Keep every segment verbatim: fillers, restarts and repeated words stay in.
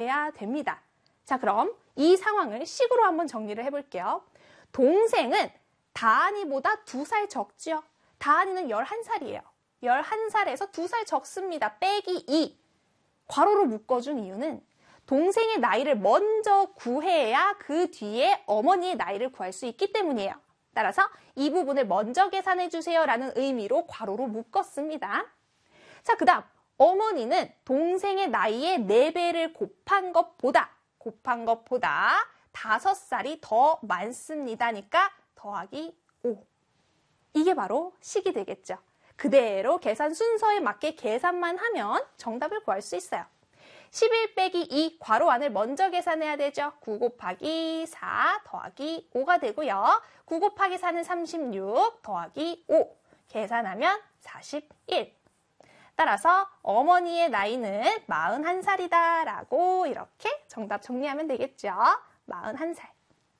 계산해야 됩니다. 자, 그럼 이 상황을 식으로 한번 정리를 해볼게요. 동생은 다한이보다 두 살 적지요. 다한이는 열한 살이에요. 열한 살에서 두 살 적습니다. 빼기 이. 괄호로 묶어준 이유는 동생의 나이를 먼저 구해야 그 뒤에 어머니의 나이를 구할 수 있기 때문이에요. 따라서 이 부분을 먼저 계산해 주세요 라는 의미로 괄호로 묶었습니다. 자, 그 다음 어머니는 동생의 나이에 네 배를 곱한 것보다 곱한 것보다 다섯 살이 더 많습니다니까 더하기 오. 이게 바로 식이 되겠죠. 그대로 계산 순서에 맞게 계산만 하면 정답을 구할 수 있어요. 십일 빼기 이 괄호 안을 먼저 계산해야 되죠. 구 곱하기 사 더하기 오가 되고요. 구 곱하기 사는 삼십육 더하기 오. 계산하면 사십일. 따라서 어머니의 나이는 마흔한 살이다 라고 이렇게 정답 정리하면 되겠죠. 마흔한 살.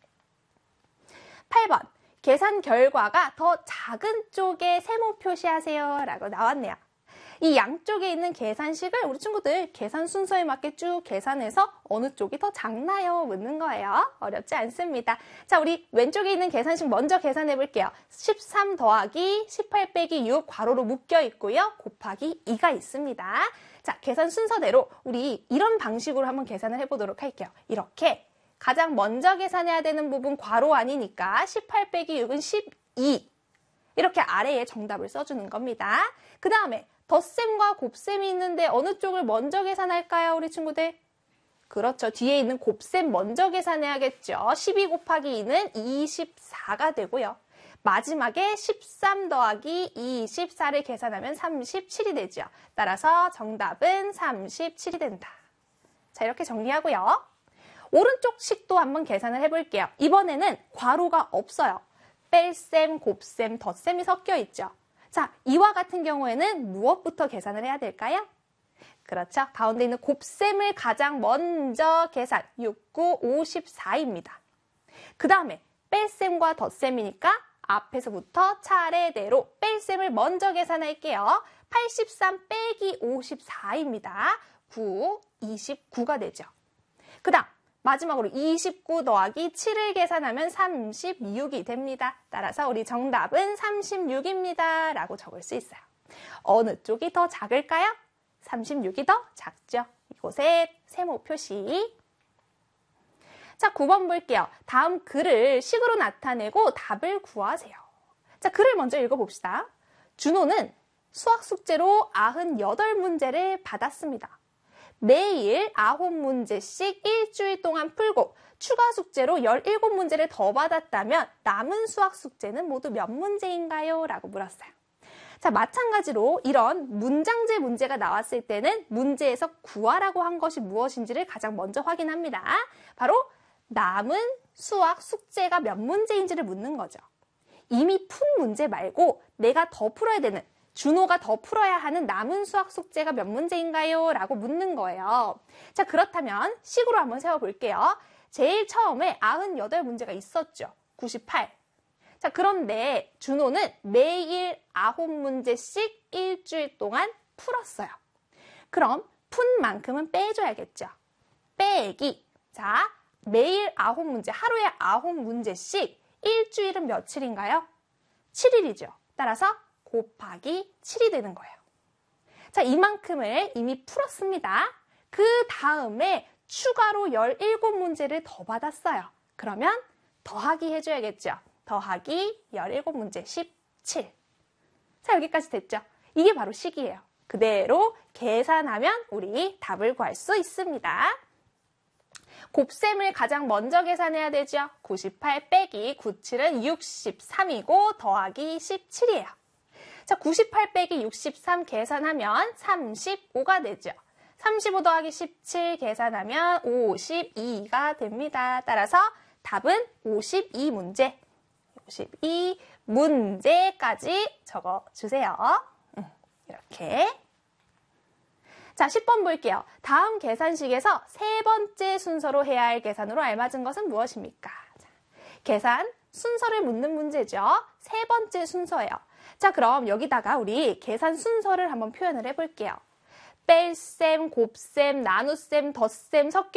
팔 번. 계산 결과가 더 작은 쪽에 세모 표시하세요 라고 나왔네요. 이 양쪽에 있는 계산식을 우리 친구들 계산 순서에 맞게 쭉 계산해서 어느 쪽이 더 작나요? 묻는 거예요. 어렵지 않습니다. 자, 우리 왼쪽에 있는 계산식 먼저 계산해 볼게요. 십삼 더하기 십팔 빼기 육 괄호로 묶여 있고요. 곱하기 이가 있습니다. 자, 계산 순서대로 우리 이런 방식으로 한번 계산을 해보도록 할게요. 이렇게 가장 먼저 계산해야 되는 부분 괄호 아니니까 십팔 빼기 육은 십이. 이렇게 아래에 정답을 써주는 겁니다. 그 다음에 덧셈과 곱셈이 있는데 어느 쪽을 먼저 계산할까요, 우리 친구들? 그렇죠. 뒤에 있는 곱셈 먼저 계산해야겠죠. 십이 곱하기 이는 이십사가 되고요. 마지막에 십삼 더하기 이십사를 계산하면 삼십칠이 되죠. 따라서 정답은 삼십칠이 된다. 자, 이렇게 정리하고요. 오른쪽 식도 한번 계산을 해볼게요. 이번에는 괄호가 없어요. 뺄셈, 곱셈, 덧셈이 섞여 있죠. 자, 이와 같은 경우에는 무엇부터 계산을 해야 될까요? 그렇죠. 가운데 있는 곱셈을 가장 먼저 계산, 육, 구, 오십사입니다. 그 다음에 뺄셈과 덧셈이니까 앞에서부터 차례대로 뺄셈을 먼저 계산할게요. 팔십삼 빼기 오십사입니다. 구, 이십구가 되죠. 그 다음 마지막으로 이십구 더하기 칠을 계산하면 삼십육이 됩니다. 따라서 우리 정답은 삼십육입니다. 라고 적을 수 있어요. 어느 쪽이 더 작을까요? 삼십육이 더 작죠. 이곳에 세모 표시. 자, 구 번 볼게요. 다음 글을 식으로 나타내고 답을 구하세요. 자, 글을 먼저 읽어봅시다. 준호는 수학 숙제로 구십팔 문제를 받았습니다. 매일 아홉 문제씩 일주일 동안 풀고 추가 숙제로 열일곱 문제를 더 받았다면 남은 수학 숙제는 모두 몇 문제인가요? 라고 물었어요. 자, 마찬가지로 이런 문장제 문제가 나왔을 때는 문제에서 구하라고 한 것이 무엇인지를 가장 먼저 확인합니다. 바로 남은 수학 숙제가 몇 문제인지를 묻는 거죠. 이미 푼 문제 말고 내가 더 풀어야 되는, 준호가 더 풀어야 하는 남은 수학 숙제가 몇 문제인가요? 라고 묻는 거예요. 자, 그렇다면 식으로 한번 세워볼게요. 제일 처음에 구십팔 문제가 있었죠. 구십팔. 자, 그런데 준호는 매일 아홉 문제씩 일주일 동안 풀었어요. 그럼 푼 만큼은 빼줘야겠죠. 빼기. 자, 매일 아홉 문제, 하루에 아홉 문제씩 일주일은 며칠인가요? 칠 일이죠. 따라서 곱하기 칠이 되는 거예요. 자, 이만큼을 이미 풀었습니다. 그 다음에 추가로 열일곱 문제를 더 받았어요. 그러면 더하기 해줘야겠죠. 더하기 열일곱 문제, 십칠. 자, 여기까지 됐죠? 이게 바로 식이에요. 그대로 계산하면 우리 답을 구할 수 있습니다. 곱셈을 가장 먼저 계산해야 되죠. 구십팔 빼기 구십칠은 육십삼이고 더하기 십칠이에요. 자, 구십팔 빼기 육십삼 계산하면 삼십오가 되죠. 삼십오 더하기 십칠 계산하면 오십이가 됩니다. 따라서 답은 오십이 문제. 오십이 문제까지 적어주세요. 이렇게. 자, 십 번 볼게요. 다음 계산식에서 세 번째 순서로 해야 할 계산으로 알맞은 것은 무엇입니까? 자, 계산 순서를 묻는 문제죠. 세 번째 순서예요. 자, 그럼 여기다가 우리 계산 순서를 한번 표현을 해볼게요. 뺄셈, 곱셈, 나눗셈, 덧셈 섞여